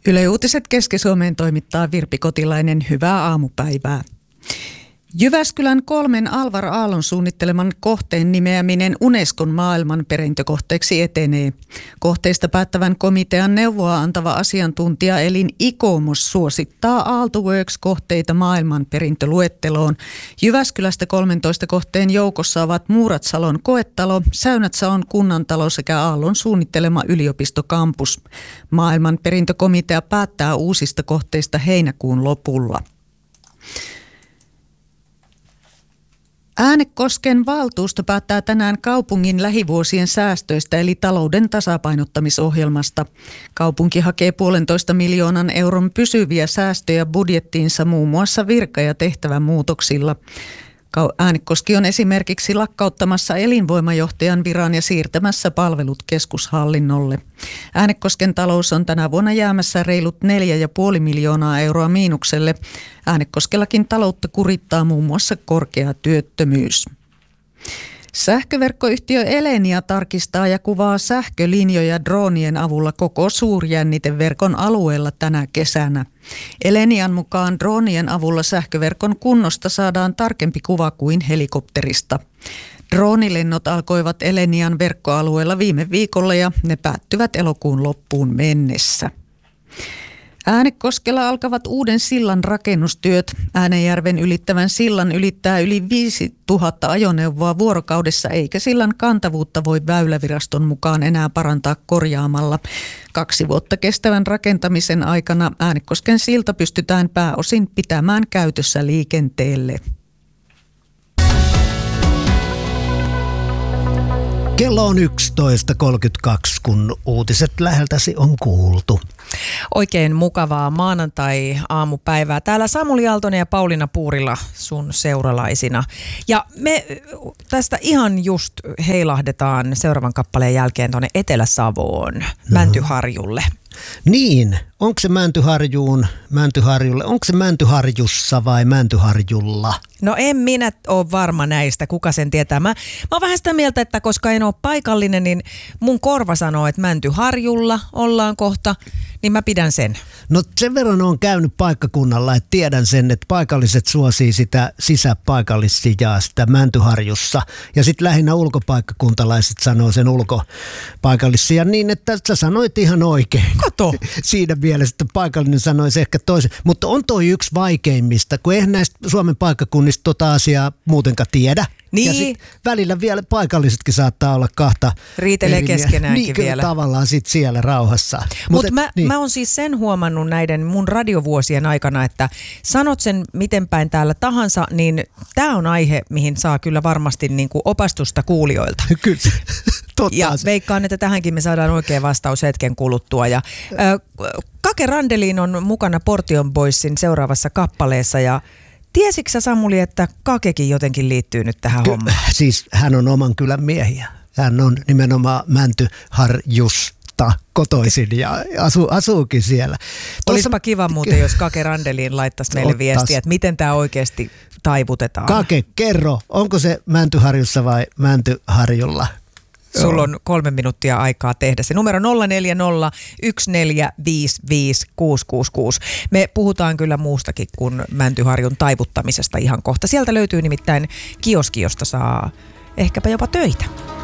Yle Uutiset Keski-Suomeen toimittaa Virpi Kotilainen. Hyvää aamupäivää. Jyväskylän 3 Alvar Aallon suunnitteleman kohteen nimeäminen Unescon maailmanperintökohteeksi etenee. Kohteista päättävän komitean neuvoa antava asiantuntijaelin ICOMOS suosittaa Aalto-Works-kohteita maailmanperintöluetteloon. Jyväskylästä 13 kohteen joukossa ovat Muuratsalon koetalo, Säynätsalon kunnantalo sekä Aallon suunnittelema yliopistokampus. Maailmanperintökomitea päättää uusista kohteista heinäkuun lopulla. Äänekosken valtuusto päättää tänään kaupungin lähivuosien säästöistä eli talouden tasapainottamisohjelmasta. Kaupunki hakee 1,5 miljoonan euron pysyviä säästöjä budjettiinsa muun muassa virka- ja tehtävämuutoksilla. Äänekoski on esimerkiksi lakkauttamassa elinvoimajohtajan viran ja siirtämässä palvelut keskushallinnolle. Äänekosken talous on tänä vuonna jäämässä reilut 4,5 miljoonaa euroa miinukselle. Äänekoskellakin taloutta kurittaa muun muassa korkea työttömyys. Sähköverkkoyhtiö Elenia tarkistaa ja kuvaa sähkölinjoja droonien avulla koko suurjänniteverkon alueella tänä kesänä. Elenian mukaan droonien avulla sähköverkon kunnosta saadaan tarkempi kuva kuin helikopterista. Droonilennot alkoivat Elenian verkkoalueella viime viikolla ja ne päättyvät elokuun loppuun mennessä. Äänekoskella alkavat uuden sillan rakennustyöt. Äänejärven ylittävän sillan ylittää yli 5000 ajoneuvoa vuorokaudessa, eikä sillan kantavuutta voi Väyläviraston mukaan enää parantaa korjaamalla. 2 vuotta kestävän rakentamisen aikana Äänekosken silta pystytään pääosin pitämään käytössä liikenteelle. Kello on 11.32, kun uutiset läheltäsi on kuultu. Oikein mukavaa maanantai-aamupäivää. Täällä Samuli Aaltonen ja Pauliina Puurila sun seuralaisina. Ja me tästä ihan just heilahdetaan seuraavan kappaleen jälkeen tuonne Etelä-Savoon, Mäntyharjulle. Niin, onko se Mäntyharjulle, onko se Mäntyharjussa vai Mäntyharjulla? No en minä ole varma näistä, kuka sen tietää. Mä oon vähän sitä mieltä, että koska en ole paikallinen, niin mun korva sanoo, että Mäntyharjulla ollaan kohta, niin mä pidän sen. No sen verran on käynyt paikkakunnalla, että tiedän sen, että paikalliset suosii sitä sisäpaikallissijaa sitä Mäntyharjussa. Ja sitten lähinnä ulkopaikkakuntalaiset sanoo sen ulkopaikallissijan niin, että sä sanoit ihan oikein. Kato! Siinä mielessä, että paikallinen sanoisi ehkä toisen. Mutta on toi yksi vaikeimmista, kun eihän näistä Suomen paikkakunnista tota asiaa muutenkaan tiedä. Niin. Ja sit välillä vielä paikallisetkin saattaa olla kahta. Riitelee keskenäänkin niin, vielä. Tavallaan sit siellä rauhassa. Mutta mä oon siis sen huomannut näiden mun radiovuosien aikana, että sanot sen miten päin täällä tahansa, niin tää on aihe, mihin saa kyllä varmasti niinku opastusta kuulijoilta. Kyllä. Ja veikkaan, että tähänkin me saadaan oikea vastaus hetken kuluttua. Ja, Kake Randelin on mukana Portion Boysin seuraavassa kappaleessa ja tiesitkö sä, Samuli, että Kakekin jotenkin liittyy nyt tähän hommaan? Siis hän on oman kylän miehiä. Hän on nimenomaan Mäntyharjusta kotoisin ja asuukin siellä. Olisipa kiva muuten, jos Kake Randelin laittaisi meille viestiä, että miten tämä oikeasti taivutetaan. Kake, kerro, onko se Mäntyharjussa vai Mäntyharjulla? Sulla on 3 minuuttia aikaa tehdä se. Numero 040 1455 666. Me puhutaan kyllä muustakin kuin Mäntyharjun taivuttamisesta ihan kohta. Sieltä löytyy nimittäin kioski, josta saa ehkäpä jopa töitä.